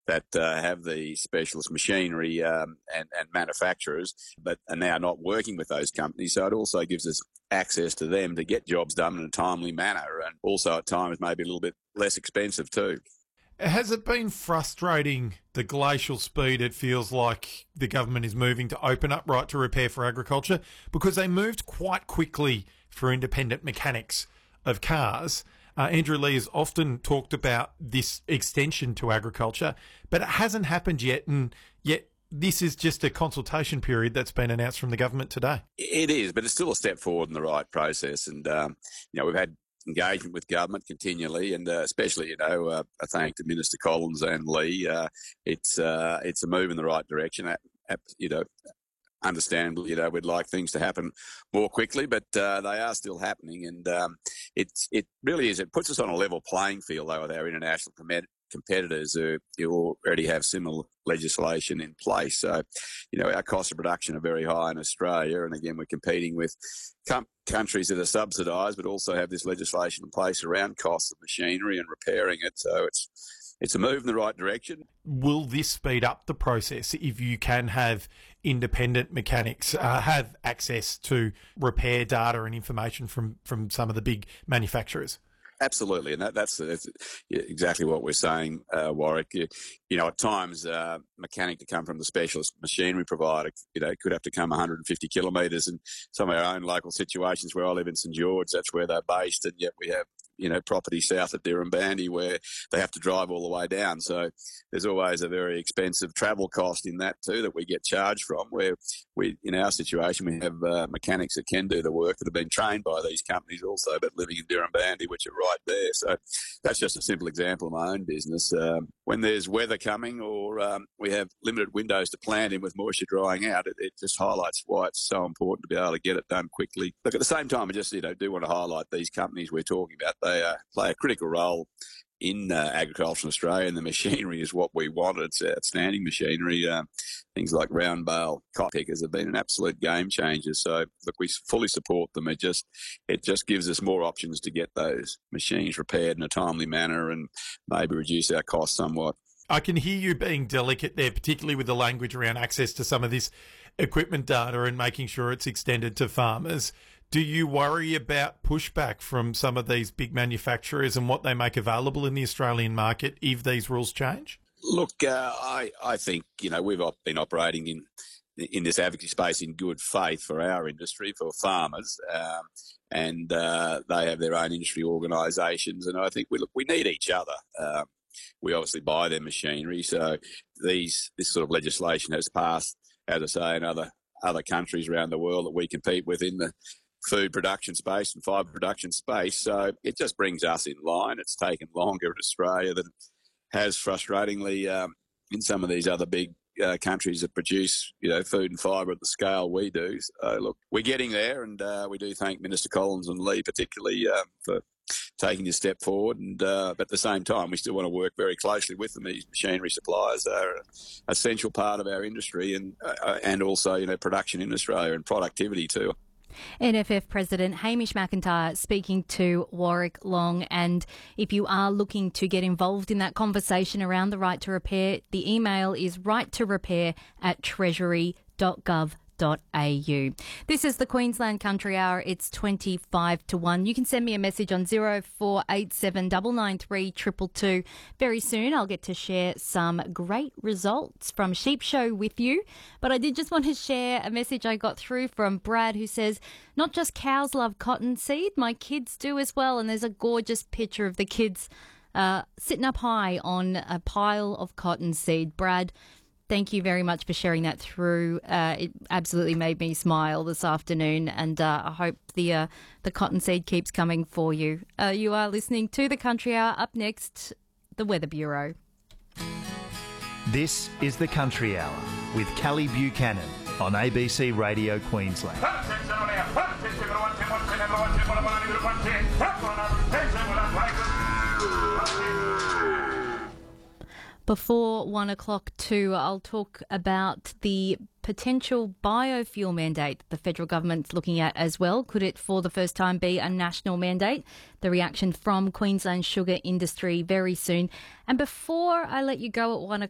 that have the specialist machinery and manufacturers, but are now not working with those companies. So it also gives us access to them to get jobs done in a timely manner, and also at times maybe a little bit less expensive too. Has it been frustrating, the glacial speed it feels like the government is moving to open up right to repair for agriculture? Because they moved quite quickly for independent mechanics of cars. Andrew Leigh has often talked about this extension to agriculture, but it hasn't happened yet, and yet this is just a consultation period that's been announced from the government today. It is, but it's still a step forward in the right process. And, we've had engagement with government continually, and especially, a thank to Minister Collins and Leigh. It's a move in the right direction. Understandably, we'd like things to happen more quickly, but they are still happening, and it really is. It puts us on a level playing field, though, with our international competitors who already have similar legislation in place. So, our costs of production are very high in Australia, and again, we're competing with countries that are subsidised, but also have this legislation in place around costs of machinery and repairing it. So it's a move in the right direction. Will this speed up the process if you can have independent mechanics have access to repair data and information from some of the big manufacturers? Absolutely, and that's exactly what we're saying, Warwick. At times, mechanic to come from the specialist machinery provider, could have to come 150 kilometres. And some of our own local situations where I live in St George, that's where they're based, and yet we have property south of Dirranbandi where they have to drive all the way down. So there's always a very expensive travel cost in that too that we get charged from, where in our situation, we have mechanics that can do the work that have been trained by these companies also, but living in Dirranbandi, which are right there. So that's just a simple example of my own business. When there's weather coming or we have limited windows to plant in with moisture drying out, it just highlights why it's so important to be able to get it done quickly. Look, at the same time, I just do want to highlight these companies we're talking about. They play a critical role in agriculture in Australia, and the machinery is what we want. It's outstanding machinery. Things like round bale cotton pickers have been an absolute game changer. So, look, we fully support them. It just gives us more options to get those machines repaired in a timely manner and maybe reduce our costs somewhat. I can hear you being delicate there, particularly with the language around access to some of this equipment data and making sure it's extended to farmers. Do you worry about pushback from some of these big manufacturers and what they make available in the Australian market if these rules change? Look, I think, we've been operating in this advocacy space in good faith for our industry, for farmers, and they have their own industry organisations, and I think we need each other. We obviously buy their machinery, so this sort of legislation has passed, as I say, in other countries around the world that we compete with in the food production space and fibre production space. So it just brings us in line. It's taken longer in Australia than it has, frustratingly, in some of these other big countries that produce, food and fibre at the scale we do. So, look, we're getting there, and we do thank Minister Collins and Leigh particularly for taking this step forward. But at the same time, we still want to work very closely with them. These machinery suppliers are an essential part of our industry and also, production in Australia and productivity too. NFF President Hamish McIntyre speaking to Warwick Long. And if you are looking to get involved in that conversation around the right to repair, the email is righttorepair@treasury.gov.au. This is the Queensland Country Hour. It's 25 to 1. You can send me a message on 0487 993 222. Very soon I'll get to share some great results from Sheep Show with you. But I did just want to share a message I got through from Brad, who says, not just cows love cottonseed, my kids do as well. And there's a gorgeous picture of the kids sitting up high on a pile of cottonseed. Brad, thank you very much for sharing that through. It absolutely made me smile this afternoon, and I hope the cottonseed keeps coming for you. You are listening to the Country Hour. Up next, the Weather Bureau. This is the Country Hour with Callie Buchanan on ABC Radio Queensland. Before 1 o'clock too, I'll talk about the potential biofuel mandate the federal government's looking at as well. Could it for the first time be a national mandate? The reaction from Queensland sugar industry very soon. And before I let you go at 1